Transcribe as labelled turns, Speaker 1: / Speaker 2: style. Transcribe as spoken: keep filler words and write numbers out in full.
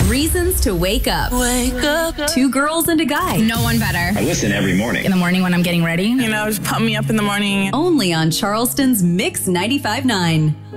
Speaker 1: Reasons to wake up.
Speaker 2: Wake up.
Speaker 1: Two girls and a guy.
Speaker 3: No one better.
Speaker 4: I listen every morning.
Speaker 3: In the morning when I'm getting ready.
Speaker 2: You know, just pump me up in the morning.
Speaker 1: Only on Charleston's Mix ninety-five point nine.